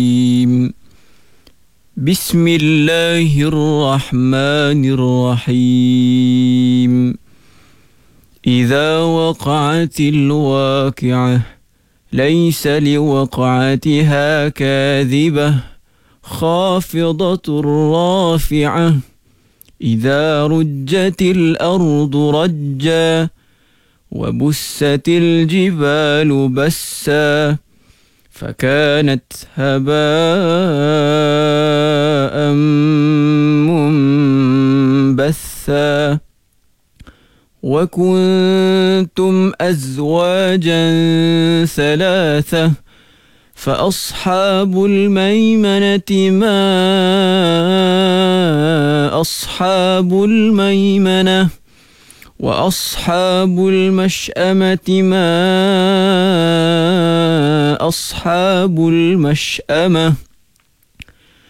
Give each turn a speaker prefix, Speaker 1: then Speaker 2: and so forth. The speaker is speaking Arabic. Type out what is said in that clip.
Speaker 1: بسم الله الرحمن الرحيم إذا وقعت الواقعة ليس لوقعتها كاذبة خافضة رافعة إذا رجت الأرض رجا وبست الجبال بسا فكانت هباء منبثا وكنتم أزواجا ثلاثة فأصحاب الميمنة ما أصحاب الميمنة وأصحاب المشأمة ما أصحاب المشأمة